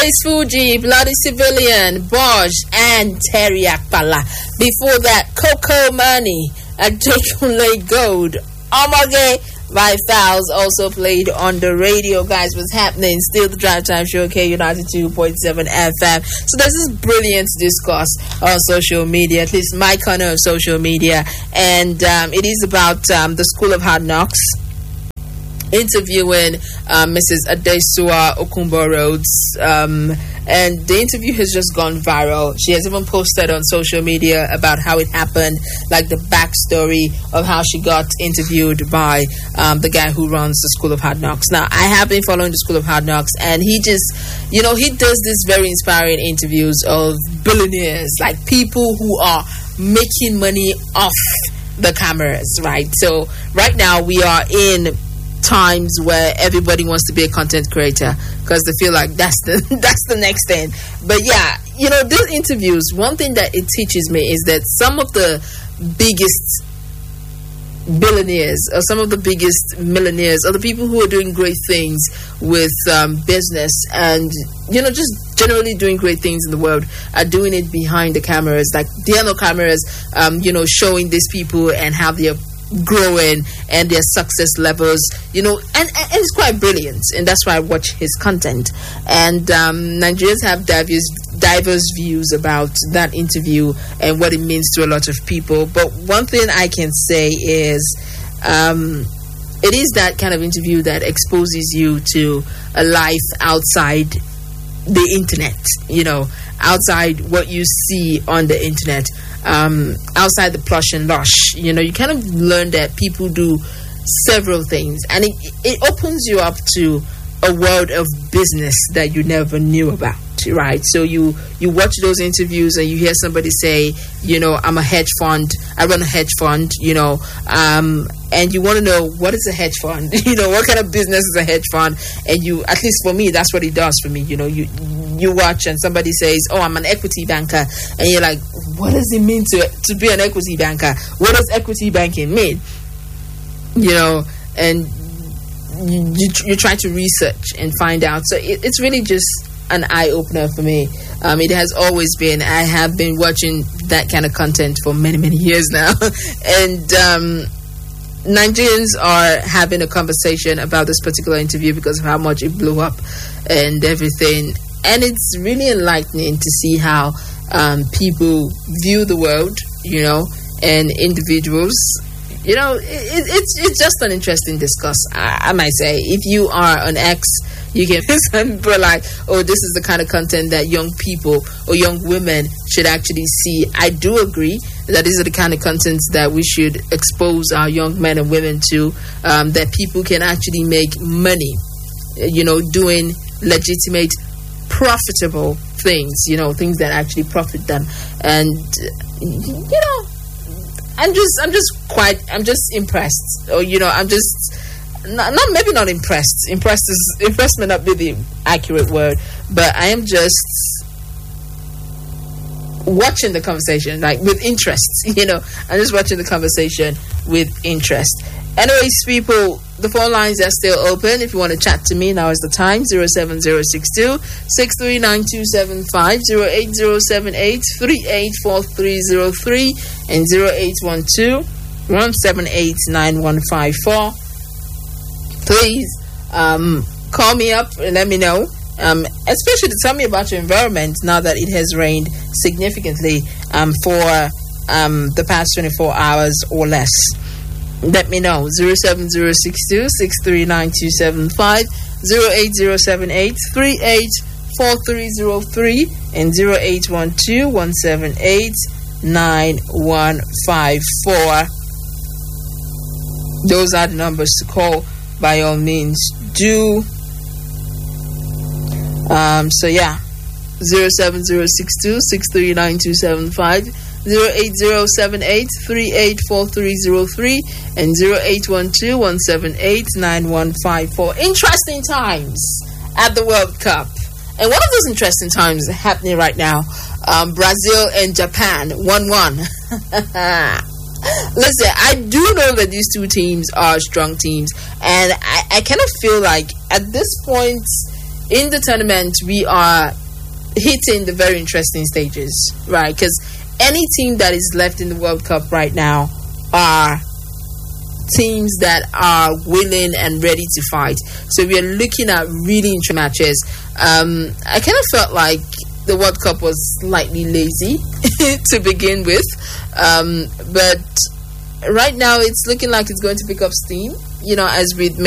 Blaze Fuji, Bloody Civilian, Bosch, and Terry Akpala. Before that, Coco Money, Adekunle Gold, Omage by Fowls also played on the radio. Guys, what's happening? Still the Drive Time Show, KU92.7 FM. So there's this brilliant discourse on social media, at least my corner of social media, and it is about the School of Hard Knocks interviewing Mrs. Adesua Okunbo Rhodes, and the interview has just gone viral. She has even posted on social media about how it happened, like the backstory of how she got interviewed by the guy who runs the School of Hard Knocks. Now, I have been following the School of Hard Knocks, and he just, he does these very inspiring interviews of billionaires, like people who are making money off the cameras, right? So right now we are in times where everybody wants to be a content creator because they feel like that's the next thing. But yeah, these interviews, one thing that it teaches me is that some of the biggest billionaires or some of the biggest millionaires or the people who are doing great things with business and just generally doing great things in the world are doing it behind the cameras. Like there are no cameras showing these people and how they're growing and their success levels, and it's quite brilliant, and that's why I watch his content. And Nigerians have diverse views about that interview and what it means to a lot of people. But one thing I can say is it is that kind of interview that exposes you to a life outside the internet, outside what you see on the internet, outside the plush and lush. You kind of learn that people do several things, and it opens you up to a world of business that you never knew about, right? So you watch those interviews and you hear somebody say, I'm a hedge fund, I run a hedge fund, and you want to know, what is a hedge fund? What kind of business is a hedge fund? And at least for me, that's what it does for me. You watch and somebody says, oh, I'm an equity banker, and you're like, what does it mean to be an equity banker? What does equity banking mean? And you try to research and find out. So it's really just an eye-opener for me. It has always been. I have been watching that kind of content for many, many years now. And Nigerians are having a conversation about this particular interview because of how much it blew up and everything. And it's really enlightening to see how people view the world, and individuals. It's just an interesting discourse, I might say. If you are an ex, you can some people like, oh, this is the kind of content that young people or young women should actually see. I do agree that these are the kind of contents that we should expose our young men and women to, that people can actually make money, doing legitimate, profitable things, things that actually profit them. And, I'm just impressed. Or, I'm just maybe not impressed. Impressed may not be the accurate word, but I am just watching the conversation, like with interest. I'm just watching the conversation with interest. Anyways, people, the phone lines are still open. If you want to chat to me, now is the time. 07062 639275, 08078 384303, and 0812 178 9154. Please call me up and let me know. Especially to tell me about your environment now that it has rained significantly for the past 24 hours or less. Let me know. 07062 639275, 08078 384303, and 0812 178 9154. Those are the numbers to call. By all means, do. So yeah, 07062 639275, 08078 384303, and 0812 178 9154. Interesting times at the World Cup. And one of those interesting times happening right now, Brazil and Japan 1-1. Listen, I do know that these two teams are strong teams, and I kind of feel like at this point, in the tournament, we are hitting the very interesting stages, right? Because any team that is left in the World Cup right now are teams that are willing and ready to fight. So we are looking at really interesting matches. I kind of felt like the World Cup was slightly lazy to begin with, but right now it's looking like it's going to pick up steam. As with